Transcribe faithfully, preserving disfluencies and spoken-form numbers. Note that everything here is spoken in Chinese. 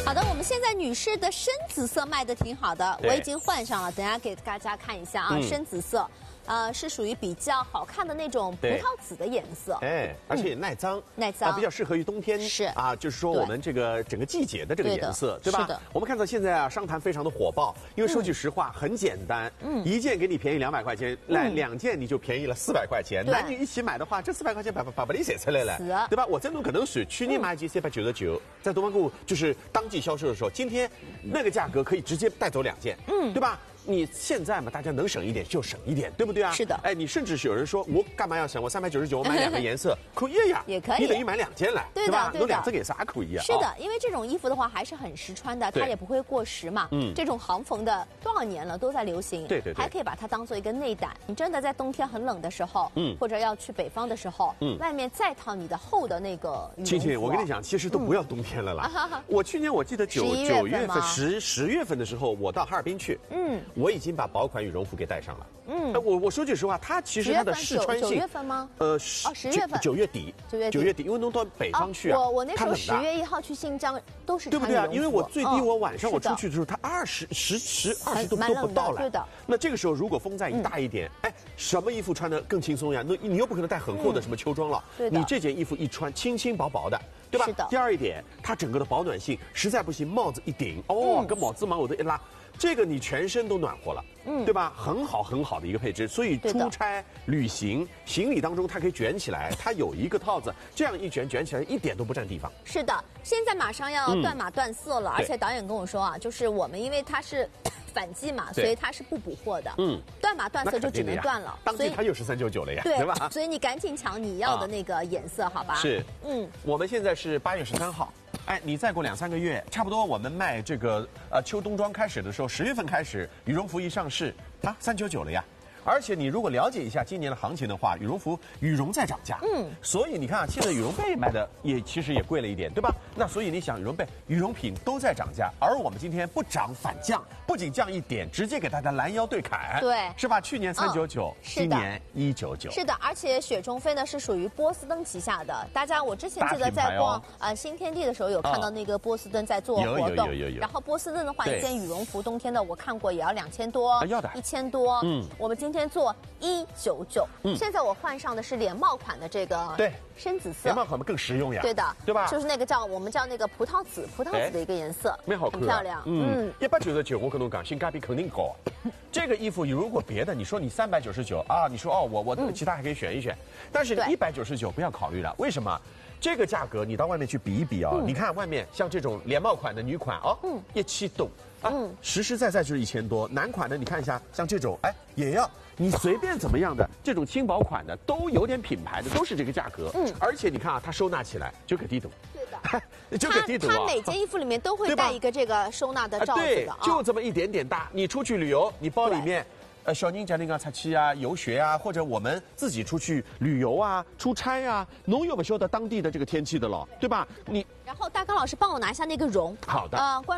好的，我们现在女士的深紫色卖的挺好的，我已经换上了，等下给大家看一下啊，嗯、深紫色。 呃，是属于比较好看的那种葡萄紫的颜色， 哎，而且也耐脏， 嗯、耐脏、 啊，比较适合于冬天， 是啊，就是说我们这个整个季节的这个颜色， 对, 对吧？ 是的。 我们看到现在啊，商谈非常的火爆，因为说句实话，嗯、很简单，嗯，一件给你便宜两百块钱，来、嗯、两件你就便宜了四百块钱，男女一起买的话，这四百块钱把把把你省出来了，对吧？我真的可能是去年买一件三百九十九，在东方购物就是当季销售的时候，今天那个价格可以直接带走两件，嗯，对吧？ 你现在嘛，大家能省一点就省一点，对不对啊？ 是的。 哎，你甚至是有人说，我干嘛要省？我三百九十九，我买两个颜色，可以呀， 也可以。 你等于买两件了， 对的， 吧？ 对的。 弄两只给啥可以啊？ 是的，因为这种衣服的话还是很实穿的，它也不会过时嘛。嗯。这种行缝的多少年了都在流行， 对对。 还可以把它当做一个内胆。你真的在冬天很冷的时候，嗯，或者要去北方的时候，嗯，外面再套你的厚的那个羽绒服。 亲亲，我跟你讲，其实都不要冬天了啦。我去年我记得九九月份、十十月份的时候，我到哈尔滨去，嗯，我已经把薄款 羽绒服给带上了，嗯，我我说句实话，它其实它的试穿性， 九月份吗？ 呃， 哦，十月份， 九月底， 九月九月底，因为弄到北方去啊， 我我那时候十月一号去新疆都是， 对不对啊？因为我最低我晚上我出去的时候，它二十十十二十度都不到了， 对的。 那这个时候如果风再一大一点，哎，什么衣服穿的更轻松呀？那你又不可能带很厚的什么秋装了，你这件衣服一穿，轻轻薄薄的，对吧？ 是的。 第二一点，它整个的保暖性，实在不行帽子一顶，哦，跟帽子往我这一拉。 这个你全身都暖和了，嗯，对吧？很好很好的一个配置，所以出差、旅行、行李当中它可以卷起来，它有一个套子，这样一卷卷起来一点都不占地方。 是的，现在马上要断码断色了，嗯、而且导演跟我说啊，就是我们因为它是反季嘛，所以它是不补货的，嗯，断码断色就只能断了。 当季它又是三九九了呀，对吧？ 所以你赶紧抢你要的那个颜色，好吧？ 是，嗯，我们现在是八月十三号。 哎，你再过两三个月，差不多我们卖这个呃秋冬装开始的时候，十月份开始，羽绒服一上市啊，三九九了呀。而且你如果了解一下今年的行情的话，羽绒服羽绒在涨价，嗯，所以你看啊，现在羽绒被卖的也其实也贵了一点，对吧？那所以你想羽绒被、羽绒品都在涨价，而我们今天不涨反降，不仅降一点，直接给大家拦腰对砍， 对， 是吧？去年三九九，今年一九九， 是的，而且雪中飞呢是属于波司登旗下的，大家我之前记得在逛、哦、呃新天地的时候有看到那个波司登在做活动， 有有有有有。 然后波司登的话，一件羽绒服冬天的我看过也要两千多， 啊、要的一千多，嗯，我们今天做一九九，嗯，现在我换上的是连帽款的这个， 对， 深紫色， 连帽款更实用呀， 对的， 对吧？ 就是那个叫我们叫那个葡萄紫，葡萄紫的一个颜色， 蛮、哎、好看， 很漂亮， 嗯，一百九十九我跟侬讲，性价比肯定高。这个衣服如果别的，你说你三百九十九啊，你说哦，我我其他还可以选一选，嗯、但是一百九十九不要考虑了，为什么？ 这个价格你到外面去比一比啊、哦，嗯、你看外面像这种连帽款的女款哦，嗯，一千多啊，嗯，实实在在就是一千多。男款的你看一下，像这种哎也要，你随便怎么样的这种轻薄款的都有点品牌的，都是这个价格。嗯，而且你看啊，它收纳起来就给地懂。对的，就给地懂啊。 它每件衣服里面都会带一个这个收纳的罩子的、啊、 对，就这么一点点大。你出去旅游，你包里面。 呃，小人家那个出去啊、游学啊，或者我们自己出去旅游啊、出差啊，侬又不晓得当地的这个天气的了，对吧？你然后大刚老师帮我拿一下那个绒， 好的， 呃，关。